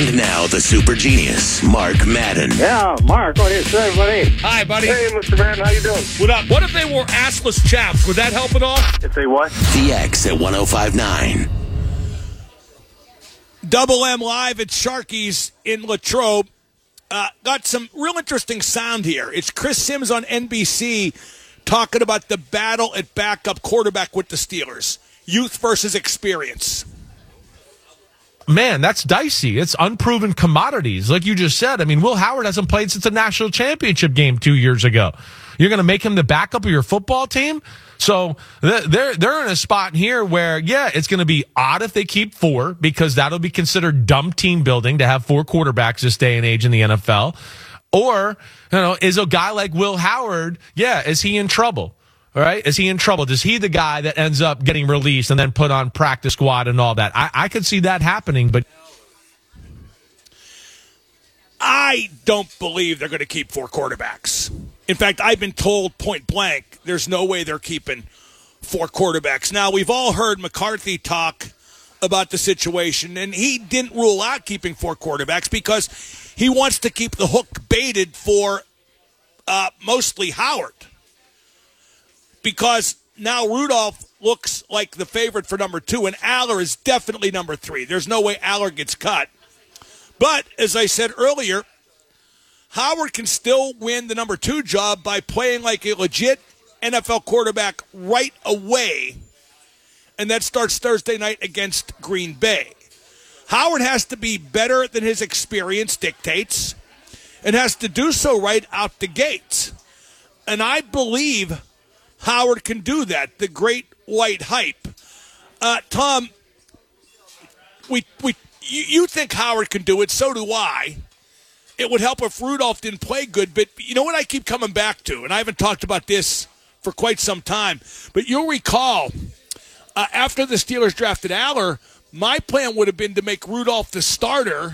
And now the super genius, Mark Madden. Yeah, Mark, what do you say, buddy? Hi, buddy. Hey, Mr. Madden, how you doing? What up? What if they wore assless chaps? Would that help at all? If they what? The X at 105.9. Double M Live at Sharky's in Latrobe. Got some real interesting sound here. It's Chris Sims on NBC talking about the battle at backup quarterback with the Steelers. Youth versus experience. Man, that's dicey. It's unproven commodities. Like you just said, I mean, Will Howard hasn't played since a national championship game 2 years ago. You're going to make him the backup of your football team? So they're in a spot here where, yeah, it's going to be odd if they keep four because that'll be considered dumb team building to have four quarterbacks this day and age in the NFL. Or, is a guy like Will Howard, is he in trouble? All right. Is he in trouble? Is he the guy that ends up getting released and then put on practice squad and all that? I could see that happening, but I don't believe they're going to keep four quarterbacks. In fact, I've been told point blank, there's no way they're keeping four quarterbacks. Now, we've all heard McCarthy talk about the situation, and he didn't rule out keeping four quarterbacks because he wants to keep the hook baited for mostly Howard. Because now Rudolph looks like the favorite for number 2, and Aller is definitely number 3. There's no way Aller gets cut. But, as I said earlier, Howard can still win the number 2 job by playing like a legit NFL quarterback right away, and that starts Thursday night against Green Bay. Howard has to be better than his experience dictates and has to do so right out the gate. And I believe Howard can do that, the great white hype. Tom, you think Howard can do it, so do I. It would help if Rudolph didn't play good, but you know what I keep coming back to, and I haven't talked about this for quite some time, but you'll recall, after the Steelers drafted Aller, my plan would have been to make Rudolph the starter,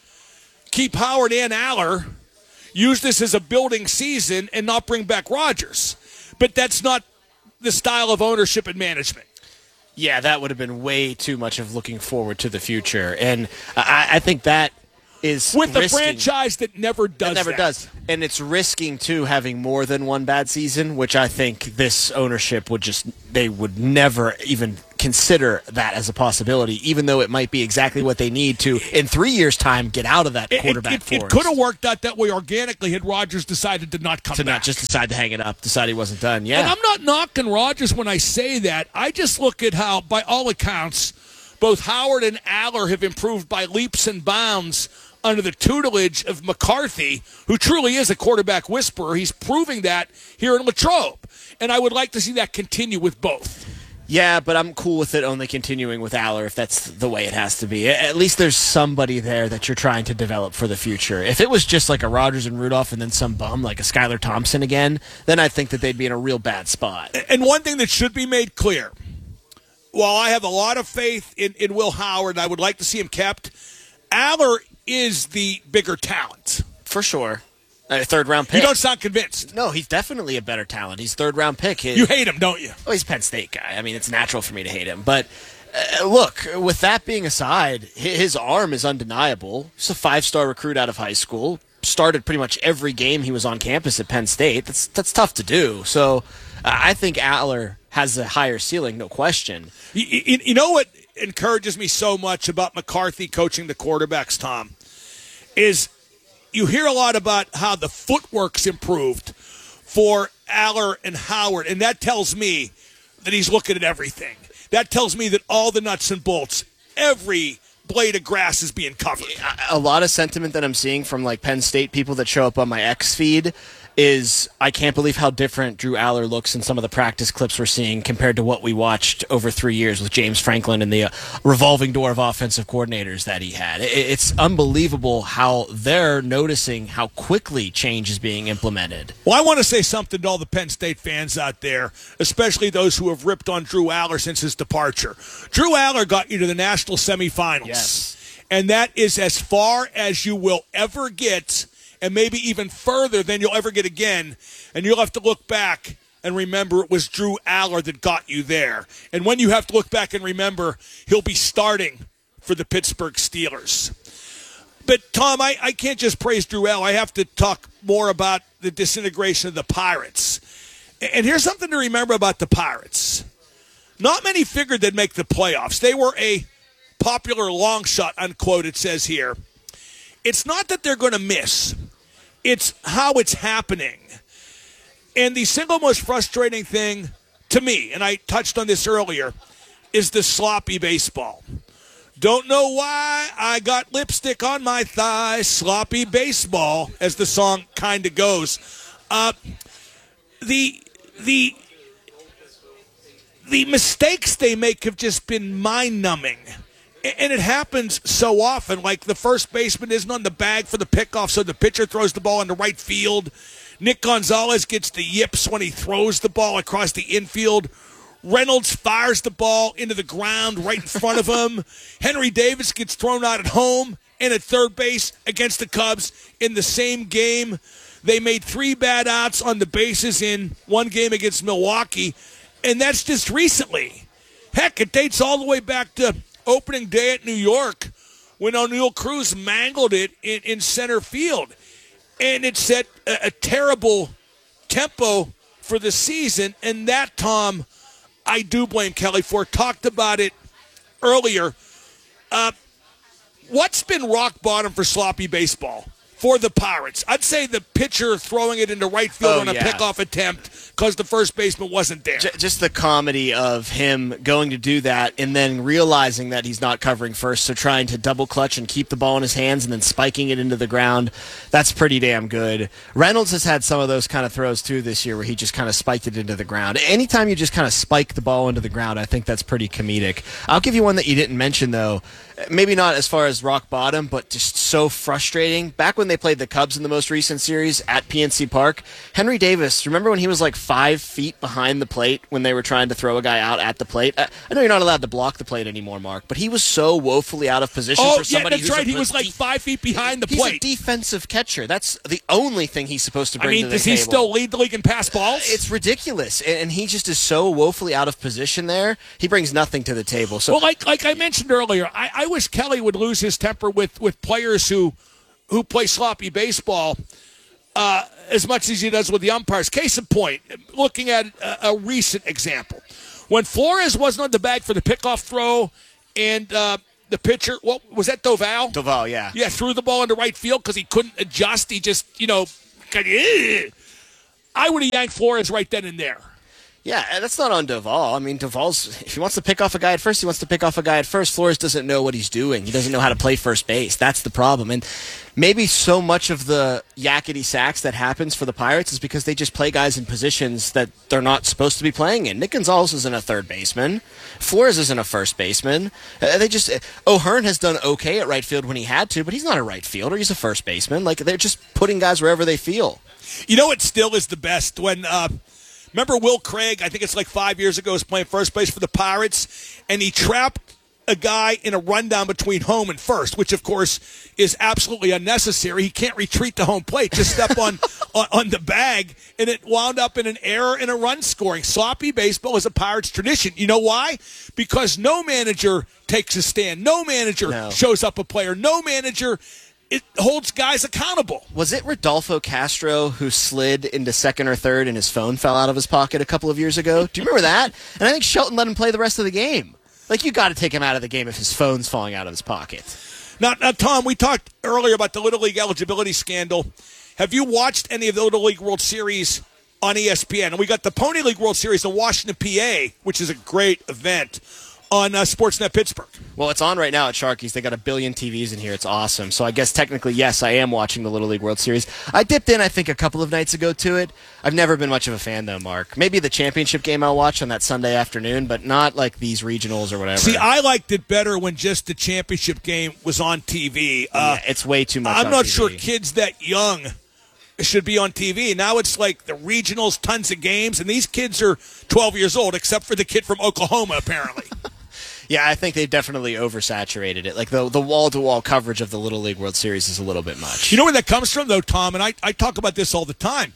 keep Howard and Aller, use this as a building season, and not bring back Rodgers. But that's not the style of ownership and management. Yeah, that would have been way too much of looking forward to the future. And I think that is with risking. a franchise that never does that. And it's risking, too, having more than one bad season, which I think this ownership they would never even consider that as a possibility, even though it might be exactly what they need to, in 3 years' time, get out of that quarterback forest. It could have worked out that way organically had Rodgers decided to not come back. To not just decide to hang it up, decide he wasn't done, yeah. And I'm not knocking Rodgers when I say that. I just look at how, by all accounts, both Howard and Aller have improved by leaps and bounds under the tutelage of McCarthy, who truly is a quarterback whisperer. He's proving that here in Latrobe. And I would like to see that continue with both. Yeah, but I'm cool with it only continuing with Aller if that's the way it has to be. At least there's somebody there that you're trying to develop for the future. If it was just like a Rodgers and Rudolph and then some bum like a Skylar Thompson again, then I think that they'd be in a real bad spot. And one thing that should be made clear, while I have a lot of faith in Will Howard and I would like to see him kept, Aller is the bigger talent. For sure. A third-round pick. You don't sound convinced. No, he's definitely a better talent. He's third-round pick. You hate him, don't you? Oh, he's a Penn State guy. I mean, it's natural for me to hate him. But, look, with that being aside, his arm is undeniable. He's a 5-star recruit out of high school. Started pretty much every game he was on campus at Penn State. That's tough to do. So I think Aller has a higher ceiling, no question. You know what encourages me so much about McCarthy coaching the quarterbacks, Tom, is you hear a lot about how the footwork's improved for Aller and Howard, and that tells me that he's looking at everything. That tells me that all the nuts and bolts, every blade of grass is being covered. A lot of sentiment that I'm seeing from like Penn State people that show up on my X feed is I can't believe how different Drew Aller looks in some of the practice clips we're seeing compared to what we watched over 3 years with James Franklin and the revolving door of offensive coordinators that he had. It's unbelievable how they're noticing how quickly change is being implemented. Well, I want to say something to all the Penn State fans out there, especially those who have ripped on Drew Aller since his departure. Drew Aller got you to the national semifinals. Yes. And that is as far as you will ever get, and maybe even further than you'll ever get again. And you'll have to look back and remember it was Drew Aller that got you there. And when you have to look back and remember, he'll be starting for the Pittsburgh Steelers. But Tom, I can't just praise Drew L. I have to talk more about the disintegration of the Pirates. And here's something to remember about the Pirates. Not many figured they'd make the playoffs. They were a popular long shot, unquote, it says here. It's not that they're going to miss. It's how it's happening. And the single most frustrating thing to me, and I touched on this earlier, is the sloppy baseball. Don't know why I got lipstick on my thigh, sloppy baseball, as the song kind of goes. The mistakes they make have just been mind-numbing. And it happens so often, like the first baseman isn't on the bag for the pickoff, so the pitcher throws the ball into right field. Nick Gonzalez gets the yips when he throws the ball across the infield. Reynolds fires the ball into the ground right in front of him. Henry Davis gets thrown out at home and at third base against the Cubs in the same game. They made 3 bad outs on the bases in one game against Milwaukee, and that's just recently. Heck, it dates all the way back to opening day at New York when O'Neal Cruz mangled it in center field. And it set a terrible tempo for the season, and that, Tom, I do blame Kelly for. Talked about it earlier. What's been rock bottom for sloppy baseball for the Pirates? I'd say the pitcher throwing it into right field on a pickoff attempt because the first baseman wasn't there. Just the comedy of him going to do that and then realizing that he's not covering first, so trying to double clutch and keep the ball in his hands and then spiking it into the ground. That's pretty damn good. Reynolds has had some of those kind of throws too this year where he just kind of spiked it into the ground. Anytime you just kind of spike the ball into the ground, I think that's pretty comedic. I'll give you one that you didn't mention, though. Maybe not as far as rock bottom, but just so frustrating. Back when they played the Cubs in the most recent series at PNC Park, Henry Davis, remember when he was like 5 feet behind the plate when they were trying to throw a guy out at the plate? I know you're not allowed to block the plate anymore, Mark, but he was so woefully out of position for somebody that's right. He was like 5 feet behind the plate. He's a defensive catcher. That's the only thing he's supposed to bring to the table. Does he still lead the league in pass balls? It's ridiculous, and he just is so woefully out of position there. He brings nothing to the table. So, well, like I mentioned earlier, I wish Kelly would lose his temper with players who play sloppy baseball as much as he does with the umpires. Case in point, looking at a recent example. When Flores wasn't on the bag for the pickoff throw and the pitcher, what was that, Doval? Doval, yeah. Yeah, threw the ball into right field because he couldn't adjust. He just, I would have yanked Flores right then and there. Yeah, that's not on Doval. I mean, Doval's, if he wants to pick off a guy at first, he wants to pick off a guy at first. Flores doesn't know what he's doing. He doesn't know how to play first base. That's the problem. And maybe so much of the yakety sacks that happens for the Pirates is because they just play guys in positions that they're not supposed to be playing in. Nick Gonzalez isn't a third baseman. Flores isn't a first baseman. O'Hearn has done okay at right field when he had to, but he's not a right fielder. He's a first baseman. Like, they're just putting guys wherever they feel. You know what still is the best? When, remember Will Craig, I think it's like 5 years ago, was playing first base for the Pirates, and he trapped a guy in a rundown between home and first, which, of course, is absolutely unnecessary. He can't retreat to home plate. Just step on the bag, and it wound up in an error and a run scoring. Sloppy baseball is a Pirates tradition. You know why? Because no manager takes a stand. No manager shows up a player. No manager holds guys accountable. Was it Rodolfo Castro who slid into second or third and his phone fell out of his pocket a couple of years ago? Do you remember that? And I think Shelton let him play the rest of the game. Like, you got to take him out of the game if his phone's falling out of his pocket. Now, Tom, we talked earlier about the Little League eligibility scandal. Have you watched any of the Little League World Series on ESPN? And we got the Pony League World Series in Washington, PA, which is a great event, on Sportsnet Pittsburgh. Well, it's on right now at Sharky's. They got 1 billion TVs in here. It's awesome. So I guess technically, yes, I am watching the Little League World Series. I dipped in, I think, a couple of nights ago to it. I've never been much of a fan, though, Mark. Maybe the championship game I'll watch on that Sunday afternoon, but not like these regionals or whatever. See, I liked it better when just the championship game was on TV. It's way too much I'm on not TV. sure kids that young should be on TV. Now it's like the regionals, tons of games, and these kids are 12 years old, except for the kid from Oklahoma, apparently. Yeah, I think they've definitely oversaturated it. Like, the wall-to-wall coverage of the Little League World Series is a little bit much. You know where that comes from, though, Tom? And I talk about this all the time.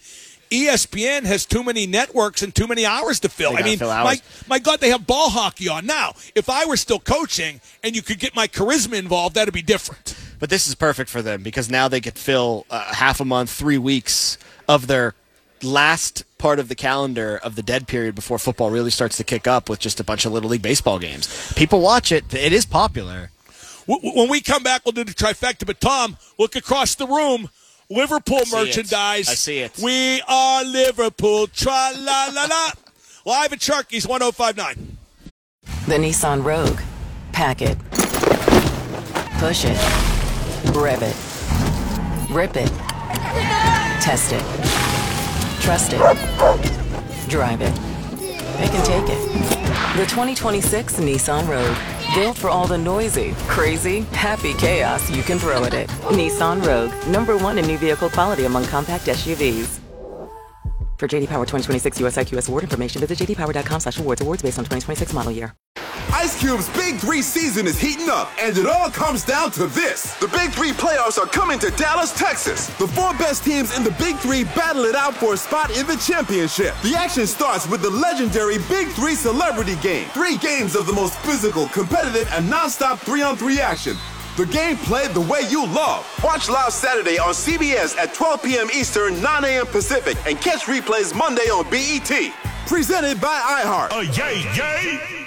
ESPN has too many networks and too many hours to fill. I mean, my God, they have ball hockey on. Now, if I were still coaching and you could get my charisma involved, that'd be different. But this is perfect for them because now they could fill half a month, 3 weeks of their last part of the calendar of the dead period before football really starts to kick up with just a bunch of Little League baseball games. People watch it. It is popular. When we come back, we'll do the trifecta. But, Tom, look across the room. Liverpool merchandise. I see it. We are Liverpool. Tra-la-la-la. Live at Sharky's 105.9. The Nissan Rogue. Pack it. Push it. Rev it. Rip it. Test it. Trust it. Drive it. It can take it. The 2026 Nissan Rogue. Built for all the noisy, crazy, happy chaos you can throw at it. Nissan Rogue. #1 in new vehicle quality among compact SUVs. For JD Power 2026 US IQS award information, visit jdpower.com/awards. Awards based on 2026 model year. Ice Cube's Big 3 season is heating up, and it all comes down to this. The Big 3 playoffs are coming to Dallas, Texas. The 4 best teams in the Big 3 battle it out for a spot in the championship. The action starts with the legendary Big 3 Celebrity Game. 3 games of the most physical, competitive, and non-stop 3-on-3 action. The game played the way you love. Watch live Saturday on CBS at 12 p.m. Eastern, 9 a.m. Pacific, and catch replays Monday on BET. Presented by iHeart. Yay, yay!